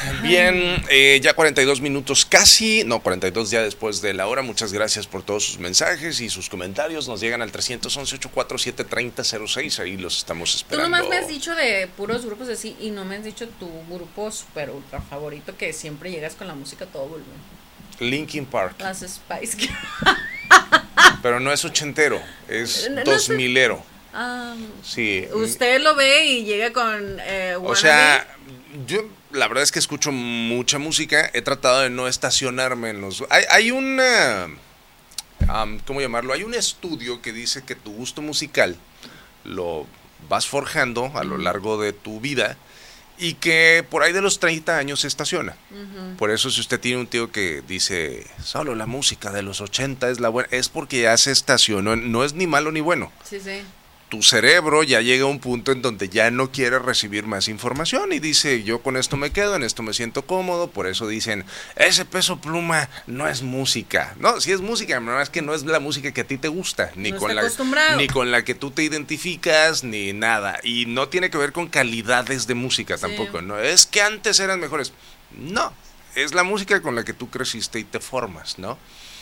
Bien, ya 42 minutos casi, no, 42 ya después de la hora. Muchas gracias por todos sus mensajes y sus comentarios. Nos llegan al 311-847-3006. Ahí los estamos esperando. Tú nomás me has dicho de puros grupos así y no me has dicho tu grupo super ultra favorito que siempre llegas con la música a todo volumen. Linkin Park. Las Spice Girls. Pero no es ochentero, es No, 2000ero. Sí. Usted lo ve y llega con O sea, yo la verdad es que escucho mucha música. He tratado de no estacionarme en los... Hay una... ¿cómo llamarlo? Hay un estudio que dice que tu gusto musical lo vas forjando a lo largo de tu vida y que por ahí de los 30 años se estaciona. Por eso si usted tiene un tío que dice, solo la música de los 80 es la buena, es porque ya se estacionó, no es ni malo ni bueno. Sí, sí. Tu cerebro ya llega a un punto en donde ya no quiere recibir más información y dice, yo con esto me quedo, en esto me siento cómodo. Por eso dicen, ese Peso Pluma no es música. No, sí es música, nada más que no es la música que a ti te gusta, ni No con está con la que tú te identificas, ni nada. Y no tiene que ver con calidades de música tampoco, ¿no? Es que antes eran mejores. No, es la música con la que tú creciste y te formas, ¿no?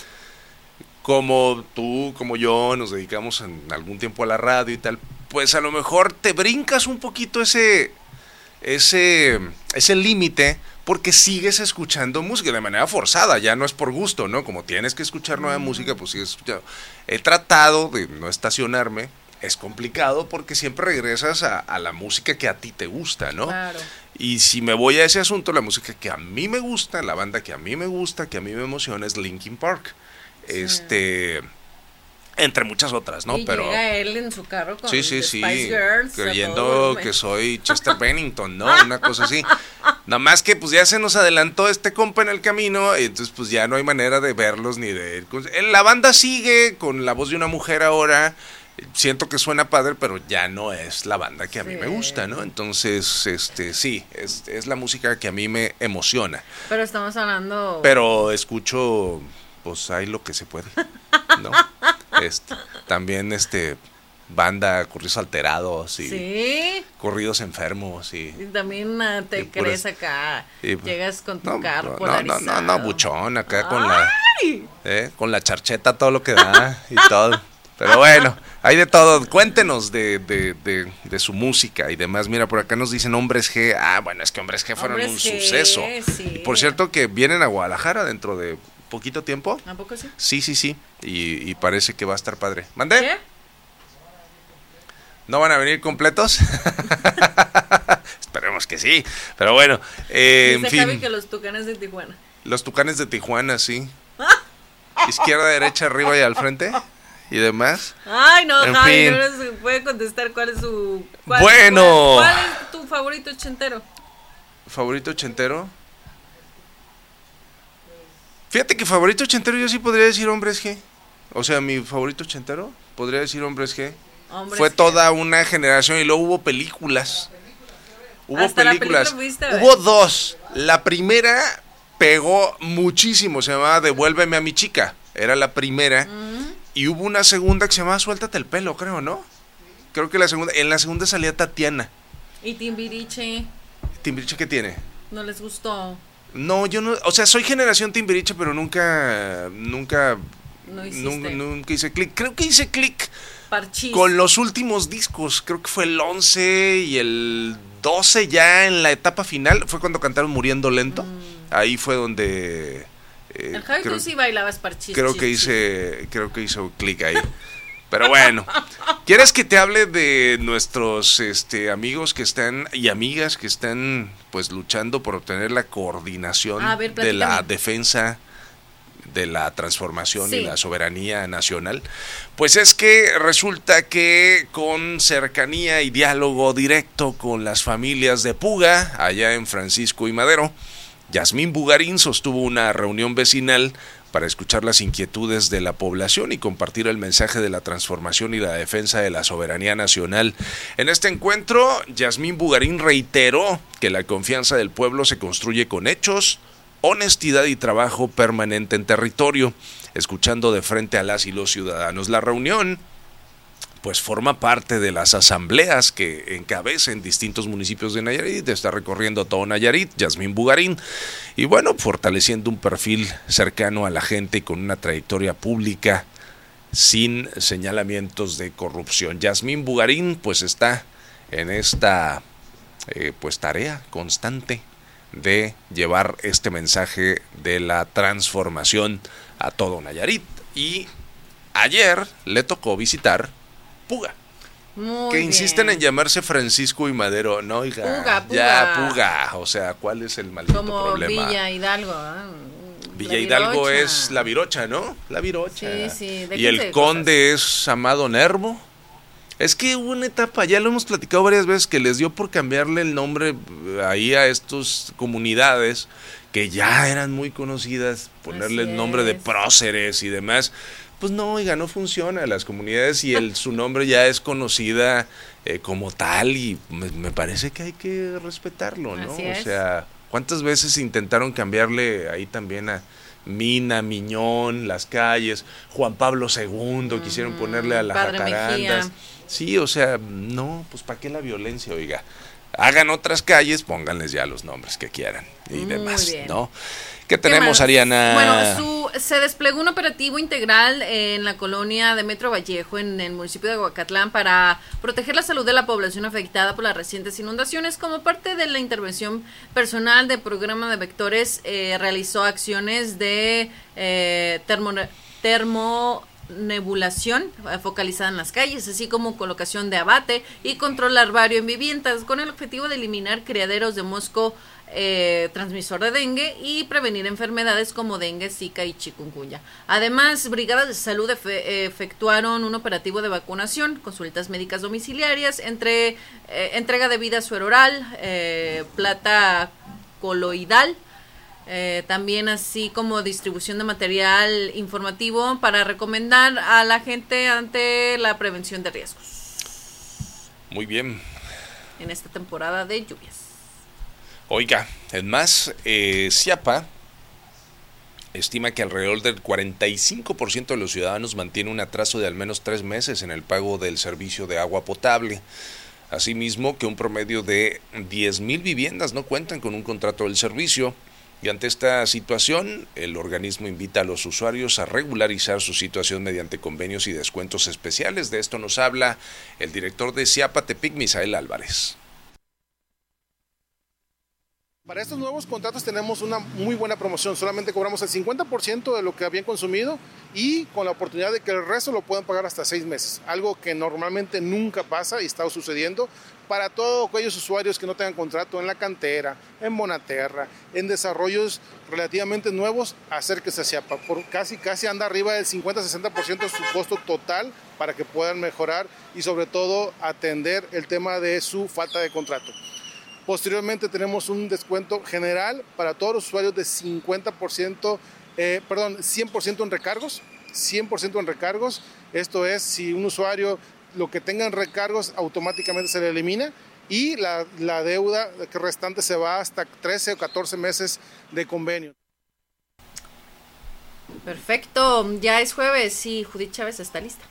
Como tú, como yo, nos dedicamos en algún tiempo a la radio y tal, pues a lo mejor te brincas un poquito ese límite porque sigues escuchando música de manera forzada, ya no es por gusto, ¿no? Como tienes que escuchar nueva música, pues sigues escuchando. He tratado de no estacionarme, es complicado porque siempre regresas a la música que a ti te gusta, ¿no? Claro. Y si me voy a ese asunto, la música que a mí me gusta, la banda que a mí me gusta, que a mí me emociona es Linkin Park. Entre muchas otras, ¿no? Y pero llega él en su carro con sí, Spice Girls, creyendo que soy Chester Bennington, ¿no? Una cosa así. Nada más que pues ya se nos adelantó este compa en el camino, y entonces pues ya no hay manera de verlos ni de... La banda sigue con la voz de una mujer ahora. Siento que suena padre, pero ya no es la banda que a mí me gusta, ¿no? Entonces, sí, es la música que a mí me emociona. Pero estamos hablando... Pero escucho... pues hay lo que se puede, ¿no? También banda, corridos alterados y ¿sí? corridos enfermos y también te crees acá, llegas con tu carro polarizado. No, buchón, acá con la charcheta, todo lo que da y todo. Pero bueno, hay de todo. Cuéntenos de su música y demás. Mira, por acá nos dicen Hombres G. Bueno, es que Hombres G fueron un suceso. Sí. Por cierto que vienen a Guadalajara dentro de poquito tiempo. ¿A poco sí? Sí. Y parece que va a estar padre. ¿Mandé? ¿Qué? ¿No van a venir completos? Esperemos que sí. Pero bueno, en fin. Sabe que los Tucanes de Tijuana. Los Tucanes de Tijuana, sí. Izquierda, derecha, arriba y al frente. Y demás. Ay, no, en Javi, fin. no se puede contestar cuál es su... Bueno. ¿Cuál es tu favorito ochentero? ¿Favorito ochentero? Fíjate que favorito ochentero yo sí podría decir Hombres G. O sea, mi favorito ochentero podría decir Hombres G. Fue toda una generación y luego hubo películas. Hasta la película fuiste a ver. Hubo dos. La primera pegó muchísimo, se llamaba Devuélveme a mi chica. Era la primera. Y hubo una segunda que se llamaba Suéltate el pelo, creo, ¿no? Creo que en la segunda salía Tatiana. ¿Y Timbiriche? ¿Timbiriche qué tiene? ¿No les gustó? No, yo no, o sea, soy generación Timbiriche, pero nunca hice clic. Creo que hice clic con los últimos discos. Creo que fue el 11 y el 12 ya en la etapa final. Fue cuando cantaron Muriendo Lento. Ahí fue donde... el Javi, tú sí bailabas parchís. Creo que hice clic ahí. Pero bueno, ¿quieres que te hable de nuestros amigos que están y amigas que están pues luchando por obtener la coordinación de la defensa de la transformación y la soberanía nacional? Pues es que resulta que con cercanía y diálogo directo con las familias de Puga, allá en Francisco y Madero, Yasmín Bugarín sostuvo una reunión vecinal para escuchar las inquietudes de la población y compartir el mensaje de la transformación y la defensa de la soberanía nacional. En este encuentro, Yasmín Bugarín reiteró que la confianza del pueblo se construye con hechos, honestidad y trabajo permanente en territorio, escuchando de frente a las y los ciudadanos. La reunión pues forma parte de las asambleas que encabeza en distintos municipios de Nayarit, está recorriendo todo Nayarit, Yasmín Bugarín, y bueno, fortaleciendo un perfil cercano a la gente y con una trayectoria pública sin señalamientos de corrupción. Yasmín Bugarín pues está en esta pues tarea constante de llevar este mensaje de la transformación a todo Nayarit. Y ayer le tocó visitar Puga, que insisten en llamarse Francisco y Madero. No, oiga, Puga. ya Puga, o sea, ¿cuál es el maldito como problema? Villa Hidalgo, ¿eh? Villa Hidalgo es la Virocha, ¿no? La Virocha. Sí. Y el conde es Amado Nervo. Es que hubo una etapa, ya lo hemos platicado varias veces, que les dio por cambiarle el nombre ahí a estas comunidades que ya eran muy conocidas, ponerle el nombre de próceres y demás. Pues no, oiga, no funciona. Las comunidades y su nombre ya es conocida como tal y me parece que hay que respetarlo, ¿no? O sea, ¿cuántas veces intentaron cambiarle ahí también a Mina, Miñón, las calles, Juan Pablo II, quisieron ponerle a las Jacarandas? Sí, o sea, no, pues ¿para qué la violencia, oiga? Hagan otras calles, pónganles ya los nombres que quieran y demás, ¿no? ¿Qué tenemos, Ariana? Bueno, se desplegó un operativo integral en la colonia de Metro Vallejo, en el municipio de Huacatlán, para proteger la salud de la población afectada por las recientes inundaciones. Como parte de la intervención personal del programa de vectores, realizó acciones de termonebulación focalizada en las calles, así como colocación de abate y control larvario en viviendas, con el objetivo de eliminar criaderos de mosco transmisor de dengue y prevenir enfermedades como dengue, zika y chikungunya. Además, brigadas de salud efectuaron un operativo de vacunación, consultas médicas domiciliarias, entrega de vida suero oral, plata coloidal, también así como distribución de material informativo para recomendar a la gente ante la prevención de riesgos. Muy bien. En esta temporada de lluvias. Oiga, es más, CIAPA estima que alrededor del 45% de los ciudadanos mantiene un atraso de al menos 3 meses en el pago del servicio de agua potable. Asimismo, que un promedio de 10,000 viviendas no cuentan con un contrato del servicio. Y ante esta situación, el organismo invita a los usuarios a regularizar su situación mediante convenios y descuentos especiales. De esto nos habla el director de CIAPA Tepic, Misael Álvarez. Para estos nuevos contratos tenemos una muy buena promoción, solamente cobramos el 50% de lo que habían consumido y con la oportunidad de que el resto lo puedan pagar hasta 6 meses, algo que normalmente nunca pasa y está sucediendo para todos aquellos usuarios que no tengan contrato en la cantera, en Bonaterra, en desarrollos relativamente nuevos. Acérquese a CIAPA, por casi anda arriba del 50-60% de su costo total para que puedan mejorar y sobre todo atender el tema de su falta de contrato. Posteriormente tenemos un descuento general para todos los usuarios de 100% en recargos, 100% en recargos. Esto es, si un usuario lo que tenga en recargos automáticamente se le elimina y la deuda restante se va hasta 13 o 14 meses de convenio. Perfecto, ya es jueves y Judith Chávez está lista.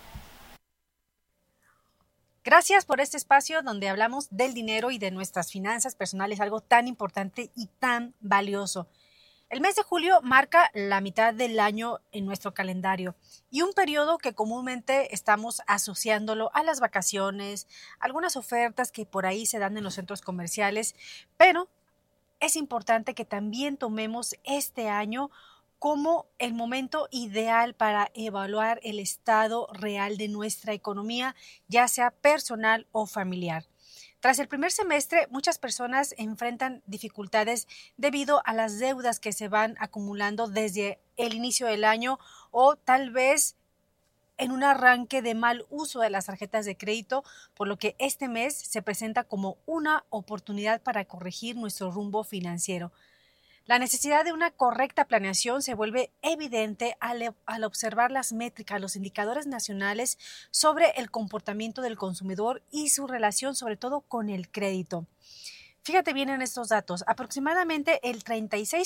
Gracias por este espacio donde hablamos del dinero y de nuestras finanzas personales, algo tan importante y tan valioso. El mes de julio marca la mitad del año en nuestro calendario y un periodo que comúnmente estamos asociándolo a las vacaciones, algunas ofertas que por ahí se dan en los centros comerciales, pero es importante que también tomemos este año como el momento ideal para evaluar el estado real de nuestra economía, ya sea personal o familiar. Tras el primer semestre, muchas personas enfrentan dificultades debido a las deudas que se van acumulando desde el inicio del año o tal vez en un arranque de mal uso de las tarjetas de crédito, por lo que este mes se presenta como una oportunidad para corregir nuestro rumbo financiero. La necesidad de una correcta planeación se vuelve evidente al observar las métricas, los indicadores nacionales sobre el comportamiento del consumidor y su relación sobre todo con el crédito. Fíjate bien en estos datos, aproximadamente el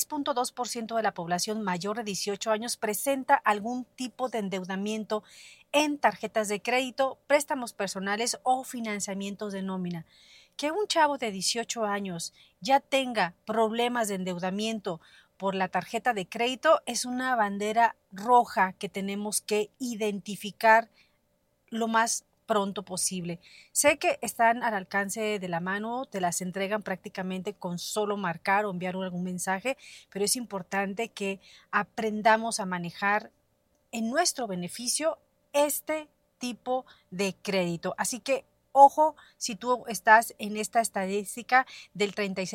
36.2% de la población mayor de 18 años presenta algún tipo de endeudamiento en tarjetas de crédito, préstamos personales o financiamientos de nómina. Que un chavo de 18 años ya tenga problemas de endeudamiento por la tarjeta de crédito es una bandera roja que tenemos que identificar lo más pronto posible. Sé que están al alcance de la mano, te las entregan prácticamente con solo marcar o enviar algún mensaje, pero es importante que aprendamos a manejar en nuestro beneficio este tipo de crédito. Así que ojo, si tú estás en esta estadística del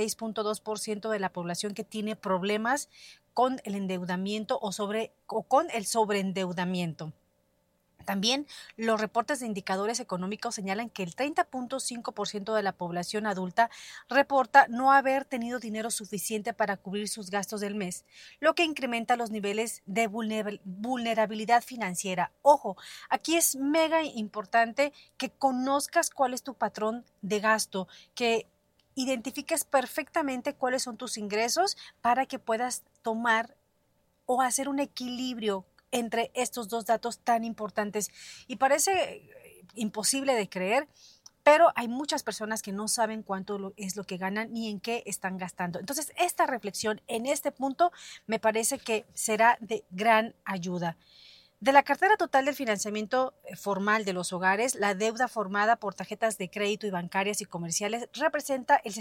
36.2% de la población que tiene problemas con el endeudamiento o con el sobreendeudamiento. También los reportes de indicadores económicos señalan que el 30.5% de la población adulta reporta no haber tenido dinero suficiente para cubrir sus gastos del mes, lo que incrementa los niveles de vulnerabilidad financiera. Ojo, aquí es mega importante que conozcas cuál es tu patrón de gasto, que identifiques perfectamente cuáles son tus ingresos para que puedas tomar o hacer un equilibrio entre estos dos datos tan importantes. Y parece imposible de creer, pero hay muchas personas que no saben cuánto es lo que ganan ni en qué están gastando. Entonces, esta reflexión en este punto me parece que será de gran ayuda. De la cartera total del financiamiento formal de los hogares, la deuda formada por tarjetas de crédito y bancarias y comerciales representa el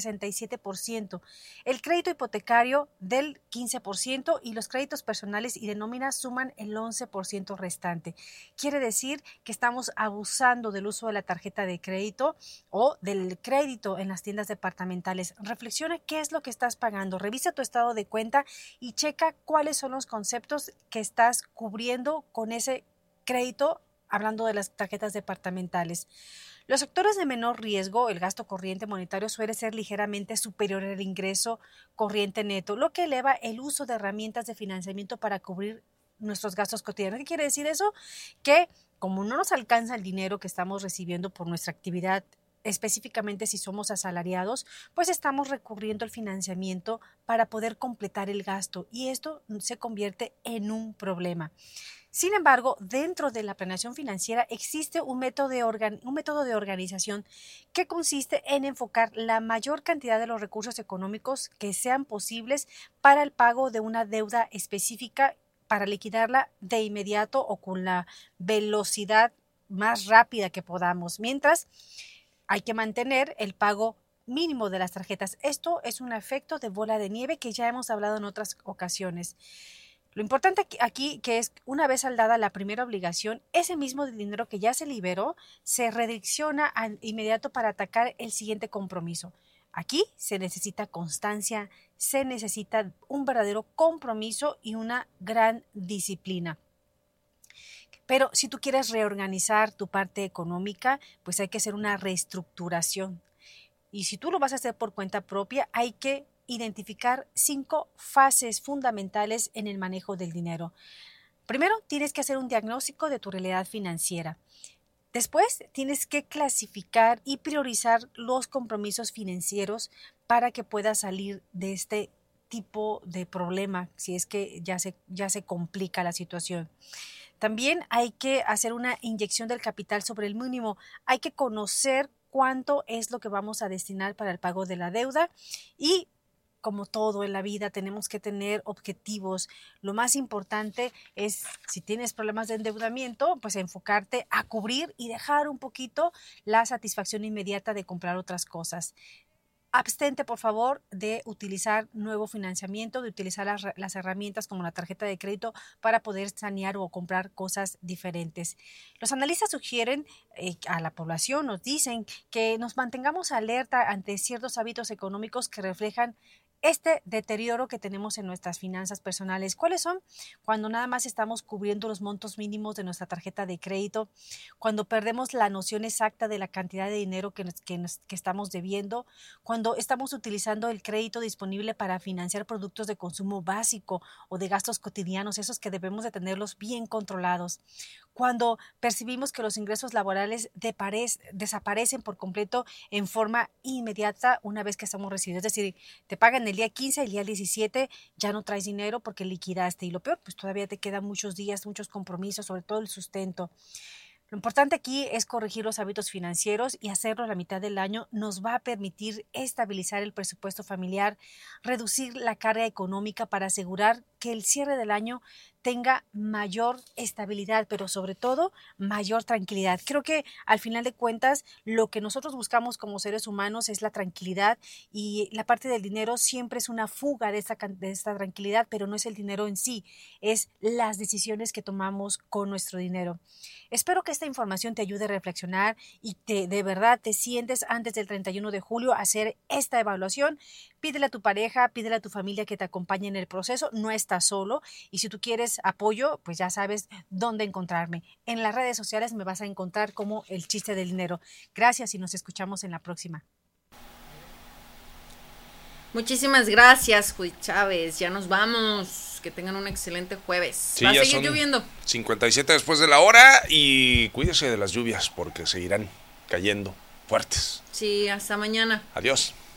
67%, el crédito hipotecario del 15% y los créditos personales y de nómina suman el 11% restante. Quiere decir que estamos abusando del uso de la tarjeta de crédito o del crédito en las tiendas departamentales. Reflexiona qué es lo que estás pagando, revisa tu estado de cuenta y checa cuáles son los conceptos que estás cubriendo con ese crédito, hablando de las tarjetas departamentales. Los sectores de menor riesgo, el gasto corriente monetario suele ser ligeramente superior al ingreso corriente neto, lo que eleva el uso de herramientas de financiamiento para cubrir nuestros gastos cotidianos. ¿Qué quiere decir eso? Que como no nos alcanza el dinero que estamos recibiendo por nuestra actividad, específicamente si somos asalariados, pues estamos recurriendo al financiamiento para poder completar el gasto y esto se convierte en un problema. Sin embargo, dentro de la planeación financiera existe un método de organización que consiste en enfocar la mayor cantidad de los recursos económicos que sean posibles para el pago de una deuda específica para liquidarla de inmediato o con la velocidad más rápida que podamos, mientras hay que mantener el pago mínimo de las tarjetas. Esto es un efecto de bola de nieve que ya hemos hablado en otras ocasiones. Lo importante aquí que es una vez saldada la primera obligación, ese mismo dinero que ya se liberó se redirecciona al inmediato para atacar el siguiente compromiso. Aquí se necesita constancia, se necesita un verdadero compromiso y una gran disciplina. Pero si tú quieres reorganizar tu parte económica, pues hay que hacer una reestructuración. Y si tú lo vas a hacer por cuenta propia, hay que identificar 5 fases fundamentales en el manejo del dinero. Primero, tienes que hacer un diagnóstico de tu realidad financiera. Después, tienes que clasificar y priorizar los compromisos financieros para que puedas salir de este tipo de problema, si es que ya se complica la situación. También hay que hacer una inyección del capital sobre el mínimo. Hay que conocer cuánto es lo que vamos a destinar para el pago de la deuda y como todo en la vida, tenemos que tener objetivos. Lo más importante es, si tienes problemas de endeudamiento, pues enfocarte a cubrir y dejar un poquito la satisfacción inmediata de comprar otras cosas. Abstente, por favor, de utilizar nuevo financiamiento, de utilizar las herramientas como la tarjeta de crédito para poder sanear o comprar cosas diferentes. Los analistas sugieren a la población, nos dicen que nos mantengamos alerta ante ciertos hábitos económicos que reflejan este deterioro que tenemos en nuestras finanzas personales. ¿Cuáles son? Cuando nada más estamos cubriendo los montos mínimos de nuestra tarjeta de crédito, cuando perdemos la noción exacta de la cantidad de dinero que estamos debiendo, cuando estamos utilizando el crédito disponible para financiar productos de consumo básico o de gastos cotidianos, esos que debemos de tenerlos bien controlados, cuando percibimos que los ingresos laborales desaparecen por completo en forma inmediata una vez que estamos recibidos. Es decir, te pagan el día 15, el día 17 ya no traes dinero porque liquidaste y lo peor, pues todavía te quedan muchos días, muchos compromisos, sobre todo el sustento. Lo importante aquí es corregir los hábitos financieros y hacerlo a la mitad del año nos va a permitir estabilizar el presupuesto familiar, reducir la carga económica para asegurar que el cierre del año tenga mayor estabilidad, pero sobre todo mayor tranquilidad. Creo que al final de cuentas lo que nosotros buscamos como seres humanos es la tranquilidad y la parte del dinero siempre es una fuga de esta tranquilidad, pero no es el dinero en sí, es las decisiones que tomamos con nuestro dinero. Espero que esta información te ayude a reflexionar y de verdad te sientes antes del 31 de julio a hacer esta evaluación. Pídele a tu pareja, pídele a tu familia que te acompañe en el proceso, no estás solo y si tú quieres apoyo, pues ya sabes dónde encontrarme. En las redes sociales me vas a encontrar como El Chiste del Dinero. Gracias y nos escuchamos en la próxima. Muchísimas gracias, Judy Chávez. Ya nos vamos. Que tengan un excelente jueves. Sí, va a ya seguir son lloviendo. 57 después de la hora y cuídese de las lluvias porque seguirán cayendo fuertes. Sí, hasta mañana. Adiós.